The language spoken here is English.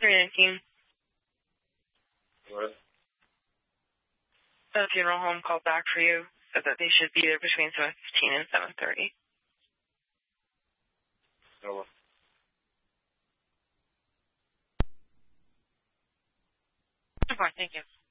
319. What? The funeral home called back for you, said that they should be there between 7:15 and 7:30. No. Of course, thank you.